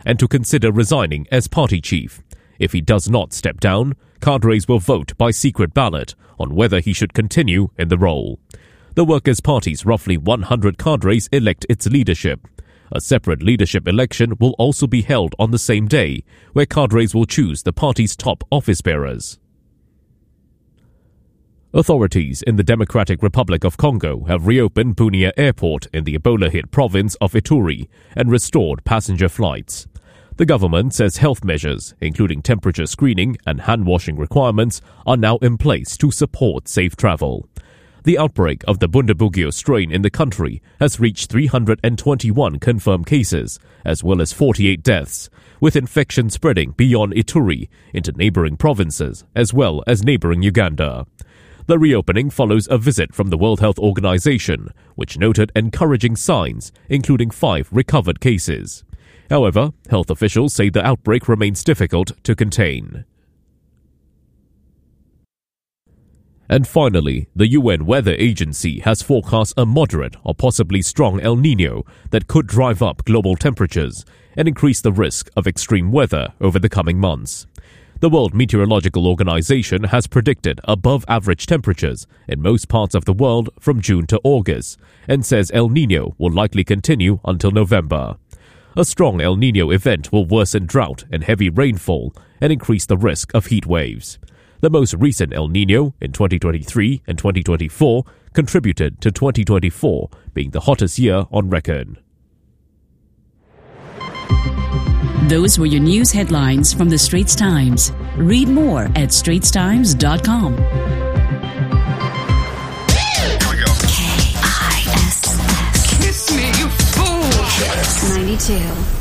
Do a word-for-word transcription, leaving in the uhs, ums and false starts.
and to consider resigning as party chief. If he does not step down, cadres will vote by secret ballot on whether he should continue in the role. The Workers' Party's roughly one hundred cadres elect its leadership. A separate leadership election will also be held on the same day, where cadres will choose the party's top office bearers. Authorities in the Democratic Republic of Congo have reopened Bunia Airport in the Ebola-hit province of Ituri and restored passenger flights. The government says health measures, including temperature screening and hand-washing requirements, are now in place to support safe travel. The outbreak of the Bundibugyo strain in the country has reached three hundred twenty-one confirmed cases, as well as forty-eight deaths, with infection spreading beyond Ituri into neighboring provinces, as well as neighboring Uganda. The reopening follows a visit from the World Health Organization, which noted encouraging signs, including five recovered cases. However, health officials say the outbreak remains difficult to contain. And finally, the U N Weather Agency has forecast a moderate or possibly strong El Niño that could drive up global temperatures and increase the risk of extreme weather over the coming months. The World Meteorological Organization has predicted above-average temperatures in most parts of the world from June to August and says El Niño will likely continue until November. A strong El Niño event will worsen drought and heavy rainfall and increase the risk of heat waves. The most recent El Niño in twenty twenty-three and twenty twenty-four contributed to twenty twenty-four being the hottest year on record. Those were your news headlines from the Straits Times. Read more at straits times dot com. Here we go. K I S S. Kiss me, you fool. ninety-two.